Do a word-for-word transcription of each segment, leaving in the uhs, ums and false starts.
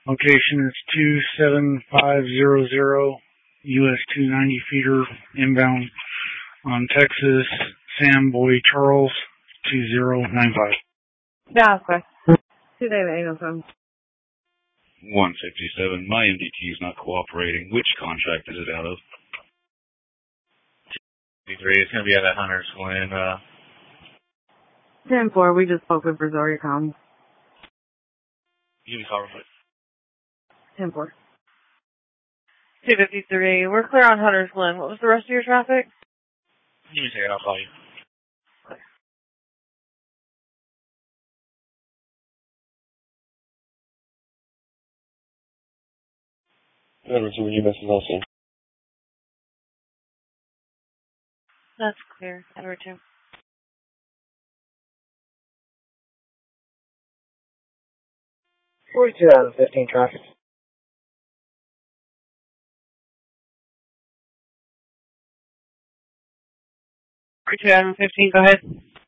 Location is two seven five zero zero U S two ninety feeder inbound on Texas, Sam Boy Charles two zero nine five. Yeah, okay. Two David Angleton. one fifty-seven. My M D T is not cooperating. Which contract is it out of? fifty-three. It's going to be out of Hunter's Glen. Uh, ten four, we just spoke with Brazoria Comms. you can cover it. ten four. two fifty-three. We're clear on Hunter's Glen. What was the rest of your traffic? Give me a second. I'll call you. Good, receiver U S is also. That's clear. Edward two. forty-two out of fifteen traffic. forty-two out of fifteen, go ahead.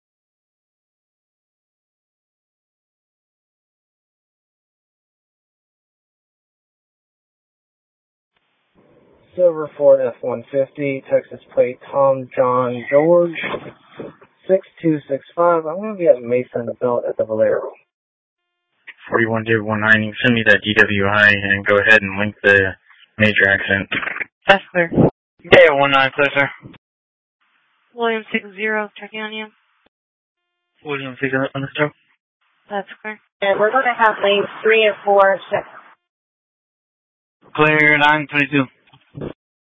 Silver Ford F one fifty, Texas plate Tom John George, six two six five. I'm going to be at Mason Belt at the Valero. forty-one David one nine, you can send me that D W I and go ahead and link the major accident. That's clear. David one nine, clear, sir. William six zero, checking on you. William six zero, understood. That's clear. And we're going to have lanes three and four check. Clear, nine twenty-two.